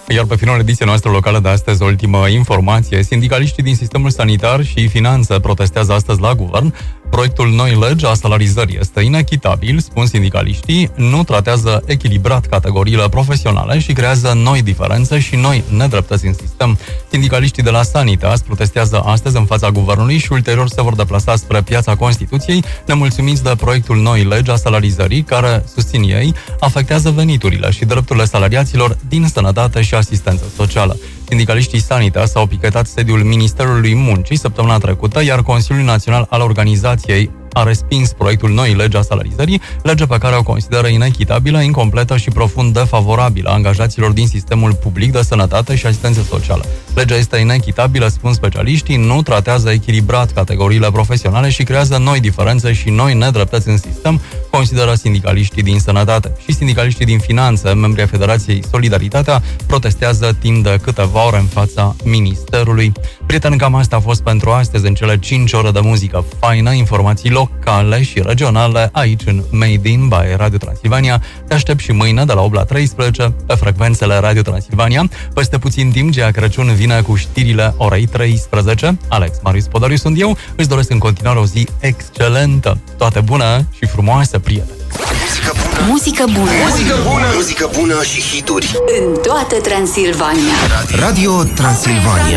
Iar pe finalul ediției noastre locală de astăzi, o ultimă informație. Sindicaliștii din sistemul sanitar și finanțe protestează astăzi la guvern. Proiectul noi legi a salarizării este inechitabil, spun sindicaliștii, nu tratează echilibrat categoriile profesionale și creează noi diferențe și noi nedreptăți în sistem. Sindicaliștii de la Sanitas protestează astăzi în fața guvernului și ulterior se vor deplasa spre Piața Constituției, nemulțumiți de proiectul noi legi a salarizării, care, susțin ei, afectează veniturile și drepturile salariaților din sănătate și asistență socială. Sindicaliștii Sanitas au pichetat sediul Ministerului Muncii săptămâna trecută, iar Consiliul Național al Organizației a respins proiectul noi lege a salarizării, lege pe care o consideră inechitabilă, incompletă și profund defavorabilă angajaților din sistemul public de sănătate și asistență socială. Legea este inechitabilă, spun specialiștii, nu tratează echilibrat categoriile profesionale și creează noi diferențe și noi nedreptăți în sistem, consideră sindicaliștii din sănătate. Și sindicaliștii din finanțe, membrii ai Federației Solidaritatea, protestează timp de câteva ore în fața Ministerului. Prieteni, cam asta a fost pentru astăzi în cele 5 ore de muzică faină, informații locale și regionale aici în Made in by Radio Transilvania. Te aștept și mâine de la 8 la 13 pe frecvențele Radio Transilvania. Peste puțin timp, Gea Crăciun vine cu știrile orei 13. Alex Marius Podariu sunt eu. Îți doresc în continuare o zi excelentă. Toate bune și frumoase, prieteni! Muzică bună! Muzică bună! Muzică bună și hituri în toată Transilvania. Radio Transilvania.